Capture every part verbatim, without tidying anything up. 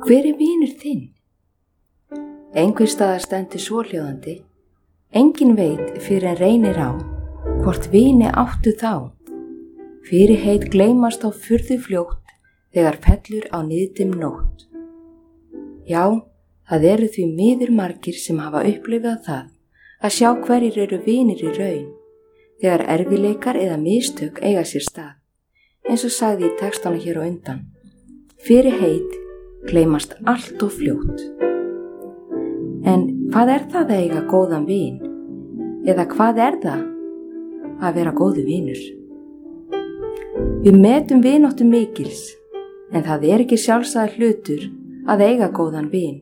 Hver er vinur þinn? Einhver staðar stendur svohljóðandi: enginn veit fyrir en reynir á, hvort vini áttu þá. Fyrirheit gleymast á furðu fljótt, þegar fellur á niðdim nótt. Já, það eru því miður margir sem hafa upplifað það, að sjá hverjir eru vinir í raun, þegar erfileikar eða mistök eiga sér stað, eins og sagði í textana hér á undan. Fyrirheit gleymast allt og fljótt. En hvað er það að eiga góðan vin? Eða hvað er það að vera góðu vinur? Við metum vináttu mikils, en það er ekki sjálfsagður hlutur að eiga góðan vin.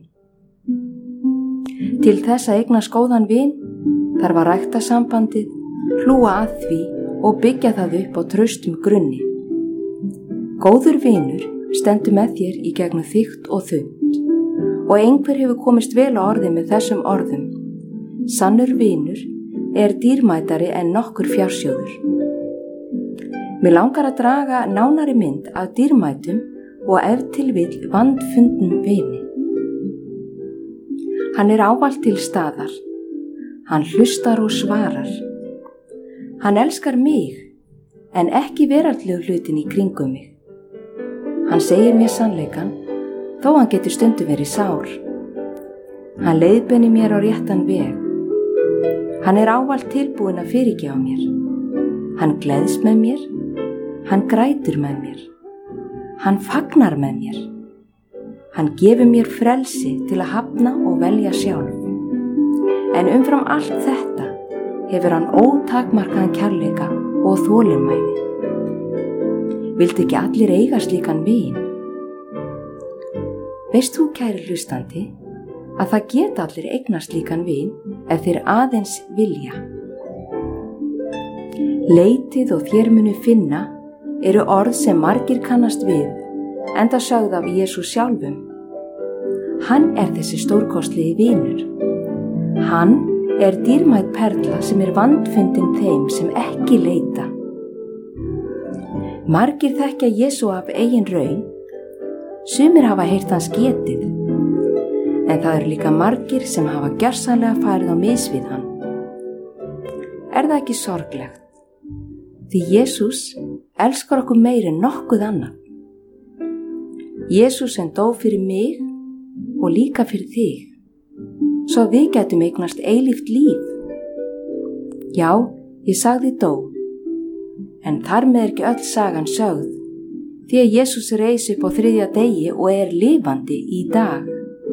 Til þess að eignast góðan vin þarf að rækta sambandið, hlúa að því og byggja það upp á traustum grunni. Góður vinur stendur með þér í gegnum þykkt og þunnt, og einhver hefur komist vel á orði með þessum orðum: sannur vinur er dýrmætari en nokkur fjársjóður. Mér langar að draga nánari mynd af dýrmætum og ef til vill vandfundnum vini. Hann er ávallt til staðar. Hann hlustar og svarar. Hann elskar mig, en ekki veraldlegu hlutin í kringum mig. Hann segir mér sannleikan, þó hann getur stundum verið sár. Hann leiðbeinir mér á réttan veg. Hann er ávallt tilbúinn að fyrirgefa mér. Hann gleðst með mér. Hann grætur með mér. Hann fagnar með mér. Hann gefur mér frelsi til að hafna og velja sjálf. En umfram allt þetta hefur hann ótakmarkaðan kærleika og þolinmæði. Viltu ekki allir eiga slíkan vin? Veist þú, kæri hlustandi, að það geta allir eignast slíkan vin ef þeir aðeins vilja. Leitið og þér munu finna eru orð sem margir kannast við, enda sögð af Jesús sjálfum. Hann er þessi stórkostlegi vinur. Hann er dýrmæt perla sem er vandfundin þeim sem ekki leita. Margir þekkja Jesú af eigin raun, sumir hafa heyrt hans getið, en það eru líka margir sem hafa gjörsamlega farið á mis við hann. Er það ekki sorglegt? Því Jesús elskar okkur meir en nokkuð annað. Jesús sem dó fyrir mig og líka fyrir þig, svo við getum eignast eilíft líf. Já, ég sagði dó, en þar með er ekki öll sagan sögð, því að Jesús reis upp á þriðja degi og er lifandi í dag.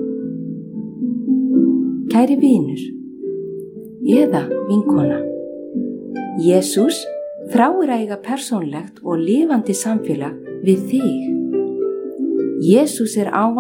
Kæri vinur, eða vinkona, Jesús þráir að eiga persónlegt og lifandi samfélag við þig. Jesús er ávallt